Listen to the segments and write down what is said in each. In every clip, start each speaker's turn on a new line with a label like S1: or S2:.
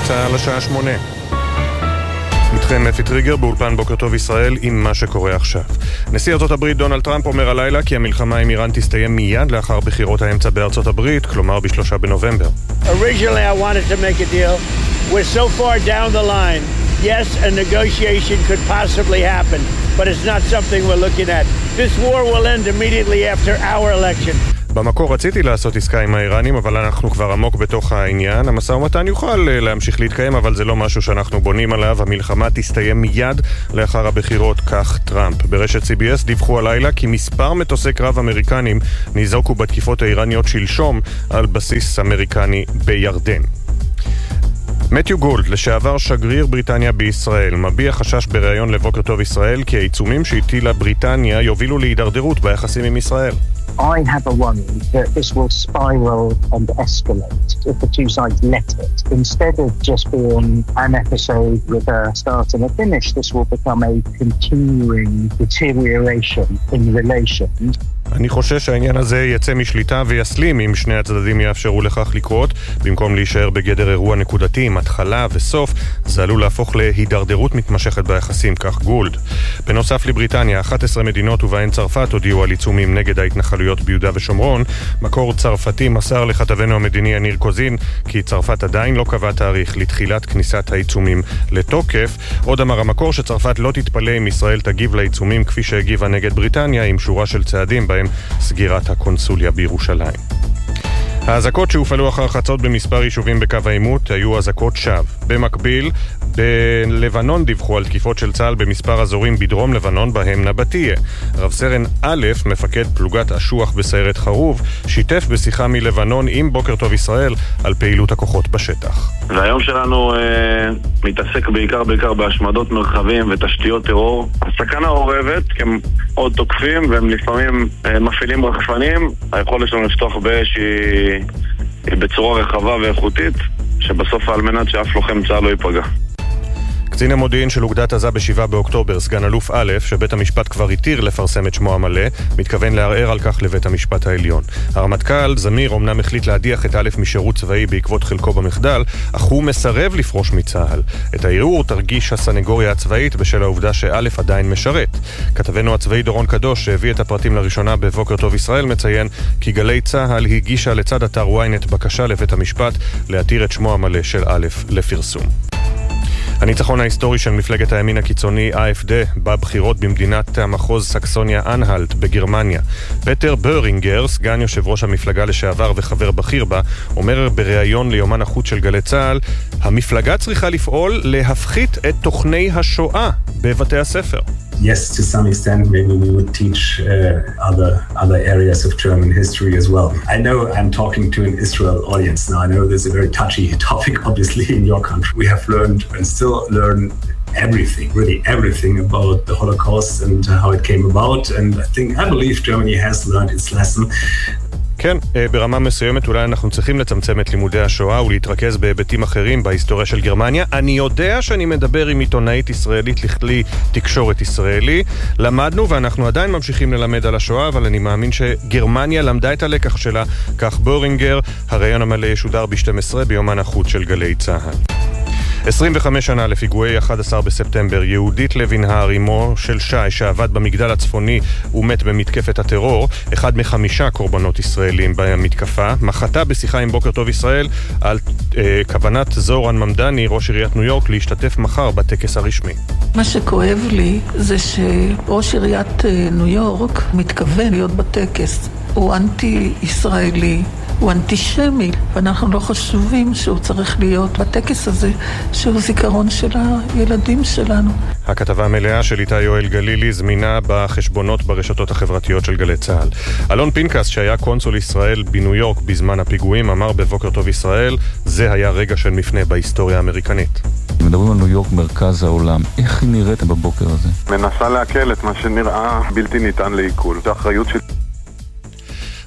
S1: צהל השעה 8. איתכם אפי טריגר באולפן בוקר טוב ישראל עם מה שקורה עכשיו. נשיא ארצות הברית דונלד טראמפ אומר הלילה כי המלחמה עם איראן תסתיים מיד לאחר בחירות האמצע בארצות הברית, כלומר ב3 בנובמבר.
S2: Originally I wanted to make a deal. We're so far down the line. Yes, a negotiation could possibly happen, but it's not something we're looking at. This war will end immediately after our election.
S1: במקור רציתי לעשות עסקה עם האיראנים, אבל אנחנו כבר עמוק בתוך העניין. המשא ומתן יוכל להמשיך להתקיים, אבל זה לא משהו שאנחנו בונים עליו. המלחמה תסתיים מיד לאחר הבחירות, כך טראמפ. ברשת CBS דיווחו הלילה כי מספר מטוסי קרב אמריקנים ניזוקו בתקיפות האיראניות שלשום על בסיס אמריקני בירדן. מתיו גולד, לשעבר שגריר בריטניה בישראל, מביע חשש בריאיון לבוקר טוב ישראל כי העיצומים שהטילה בריטניה יובילו להידרדרות ביחסים עם ישראל.
S3: I have a worry that this will spiral and escalate if the two sides let it. Instead of just being an episode with a start and a finish, this will become a continuing deterioration in relations.
S1: אני חושש שהעניין הזה יצא משליטה ויסלים אם שני הצדדים יאפשרו לכך לקרות, במקום להישאר בגדר אירוע נקודתי עם התחלה וסוף, זה עלול להפוך להידרדרות מתמשכת ביחסים, כך גולד. בנוסף לבריטניה, 11 מדינות ובהן צרפת הודיעו על עיצומים נגד ההתנחלויות ביהודה ושומרון. מקור צרפתי מסר לכתבנו המדיני יניר קוזין כי צרפת עדיין לא קבעה תאריך לתחילת כניסת העיצומים לתוקף. עוד אמר המקור שצרפת לא תתפלא אם ישראל תגיב לעיצומים כפי שהגיבה נגד בריטניה עם שורה של צעדים בהם סגירת הקונסוליה בירושלים. האזעקות שהופעלו אחר חצות במספר יישובים בקו העימות היו אזעקות שווא. במקביל, בלבנון דיווחו על תקיפות של צה"ל במספר אזורים בדרום לבנון בהם נבטיה. רב סרן א', מפקד פלוגת אשוח בסיירת חרוב, שיתף בשיחה מלבנון עם בוקר טוב ישראל על פעילות הכוחות בשטח.
S4: והיום שלנו מתעסק בעיקר בהשמדות מרחבים ותשתיות טרור. הסכנה עורבת, כי הם עוד תוקפים והם לפעמים מפעילים רחפנים. היכולת שלנו לפתוח באש היא בצורה רחבה ואיכותית, שבסוף על מנת שאף לוחם צה"ל לא ייפגע.
S1: קצין המודיעין של אוגדת עזה ב7 באוקטובר, סגן אלוף א', שבית המשפט כבר התיר לפרסם את שמו המלא, מתכוון לערער על כך לבית המשפט העליון. הרמטכ"ל זמיר אומנם החליט להדיח את א' משירות צבאי בעקבות חלקו במחדל, אך הוא מסרב לפרוש מצה"ל. את הערעור תרגיש הסנגוריה הצבאית בשל העובדה שא' עדיין משרת. כתבנו הצבאי דורון קדוש, שהביא את הפרטים לראשונה בבוקר טוב ישראל, מציין כי גלי צה"ל הגישה לצד אתר ynet בקשה לבית המשפט להתיר את שמו המלא של א' לפרסום. הניצחון ההיסטורי של מפלגת הימין הקיצוני AfD בבחירות במדינת המחוז סקסוניה אנהלט בגרמניה. פטר ברינגר, סגן יושב ראש המפלגה לשעבר וחבר בכיר בה, אומר בריאיון ליומן החוץ של גלי צה"ל, המפלגה צריכה לפעול להפחית את תוכני השואה בבתי הספר.
S5: Yes, to some extent, maybe we would teach other areas of German history as well. I know I'm talking to an Israel audience now. I know this is a very touchy topic, obviously, in your country. We have learned and still learn everything, really everything about the Holocaust and how it came about. And I believe Germany has learned its lesson.
S1: כן, ברמה מסוימת אולי אנחנו צריכים לצמצם את לימודי השואה ולהתרכז בהיבטים אחרים בהיסטוריה של גרמניה. אני יודע שאני מדבר עם עיתונאית ישראלית לכלי תקשורת ישראלי. למדנו ואנחנו עדיין ממשיכים ללמד על השואה, אבל אני מאמין שגרמניה למדה את הלקח שלה, כך בורינגר. הראיון המלא ישודר ב12 ביומן החוץ של גלי צה"ל. 25 שנה לפיגועי 11 בספטמבר, יהודית לוינהר, אמו של שי שעבד במגדל הצפוני ומת במתקפת הטרור, אחד מ5 קורבנות ישראלים במתקפה, מחתה בשיחה עם בוקר טוב ישראל על כוונת זורן ממדני, ראש עיריית ניו יורק, להשתתף מחר בטקס הרשמי.
S6: מה שכואב לי זה שראש עיריית ניו יורק מתכוון להיות בטקס. הוא אנטי-ישראלי, הוא אנטישמי, ואנחנו לא חשובים שהוא צריך להיות בטקס הזה, שהוא זיכרון של הילדים שלנו.
S1: הכתבה המלאה של איתי יואל גלילי זמינה בחשבונות ברשתות החברתיות של גלי צה"ל. אלון פינקס, שהיה קונסול ישראל בניו יורק בזמן הפיגועים, אמר בבוקר טוב ישראל, זה היה רגע של מפנה בהיסטוריה האמריקנית.
S7: מדברים על ניו יורק, מרכז העולם. איך היא נראית בבוקר הזה?
S4: מנסה להקל את מה שנראה בלתי ניתן לעיכול. זה אחריות של...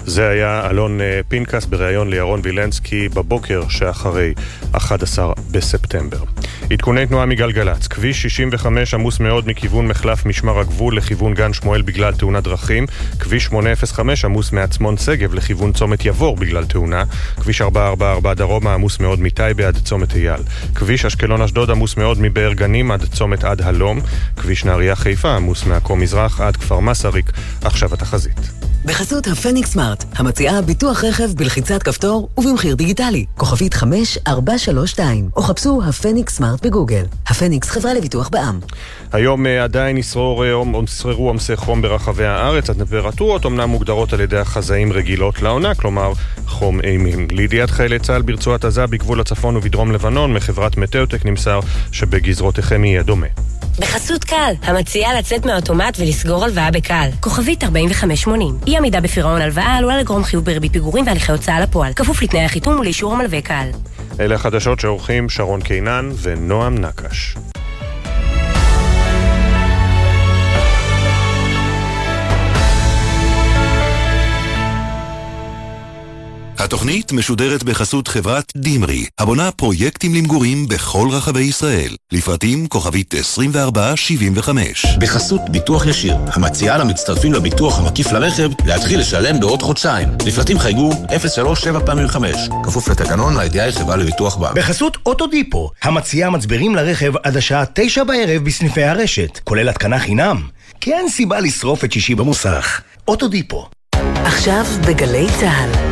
S1: זה היה אלון פינקס בריאיון לירון וילנסקי בבוקר שאחרי 11 בספטמבר. עדכוני תנועה מגלגלץ, כביש 65 עמוס מאוד מכיוון מחלף משמר הגבול לכיוון גן שמואל בגלל תאונת דרכים, כביש 805 עמוס מעצמון סגב לכיוון צומת יבור בגלל תאונה, כביש 444 דרומה עמוס מאוד מטייבה עד צומת אייל, כביש אשקלון אשדוד עמוס מאוד מבאר גנים עד צומת עד הלום, כביש נהריה חיפה עמוס מעכו מזרח עד כפר מסריק. עכשיו התחזית.
S8: בחסות הפניקס סמארט, המציעה ביטוח רכב בלחיצת כפתור ובמחיר דיגיטלי. כוכבית 5432, או חפשו הפניקס סמארט בגוגל. הפניקס חברה לביטוח בע"מ.
S1: היום עדיין ישררו עומסי חום ברחבי הארץ. הטמפרטורות אומנם מוגדרות על ידי החזאים רגילות לעונה, כלומר חום אימים. לידיעת חיילי צה"ל ברצועת עזה בגבול הצפון ובדרום לבנון, מחברת מטאוטק נמסר שבגזרותיכם יהיה דומה.
S9: בחסות קל, המציעה לצאת מהאוטומט ולסגור הלוואה בקל. כוכבית 4580. אי עמידה בפירעון הלוואה עלולה לגרום חיוב בריבית פיגורים והליכי הוצאה לפועל. כפוף לתנאי החיתום ולאישור המלווה קל.
S1: אלה החדשות שעורכים שרון קינן ונועם נקש.
S10: התוכנית משודרת בחסות חברת דימרי, הבונה פרויקטים למגורים בכל רחבי ישראל. לפרטים כוכבית 2475.
S11: בחסות ביטוח ישיר, המציעה למצטרפים לביטוח המקיף לרכב להתחיל לשלם בעוד חודשיים. לפרטים חייגו 03755. כפוף לתקנון לידיעה חברה לביטוח בע"מ.
S12: בחסות אוטודיפו, המציעה מצברים לרכב עד השעה 9 בערב בסניפי הרשת, כולל התקנה חינם. כי אין סיבה לשרוף את שישי במוסך. אוטודיפו.
S8: עכשיו בגלי צהל.